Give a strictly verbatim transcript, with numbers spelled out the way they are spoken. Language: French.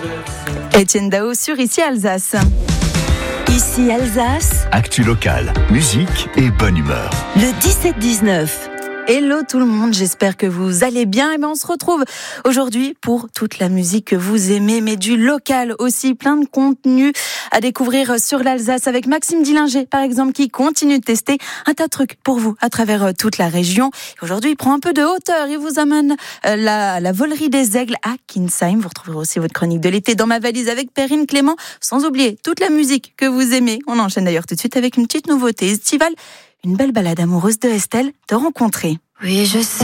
Etienne Dao sur Ici Alsace. Ici Alsace. Actu locale, musique et bonne humeur. Le dix-sept dix-neuf. Hello tout le monde, j'espère que vous allez bien. Et bien on se retrouve aujourd'hui pour toute la musique que vous aimez, mais du local aussi, plein de contenus à découvrir sur l'Alsace avec Maxime Dillinger par exemple qui continue de tester un tas de trucs pour vous à travers toute la région. Aujourd'hui il prend un peu de hauteur, il vous amène la, la volerie des aigles à Kinsheim. Vous retrouverez aussi votre chronique de l'été dans ma valise avec Perrine Clément, sans oublier toute la musique que vous aimez. On enchaîne d'ailleurs tout de suite avec une petite nouveauté estivale. Une belle balade amoureuse de Estelle, de rencontrer. Oui, je sais.